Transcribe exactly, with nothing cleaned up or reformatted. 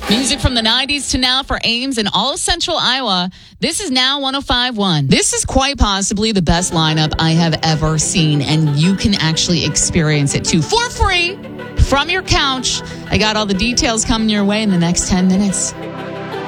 Music from the nineties to now for Ames and all of Central Iowa. This is Now one oh five point one. This is quite possibly the best lineup I have ever seen, and you can actually experience it too for free from your couch. I got all the details coming your way in the next ten minutes.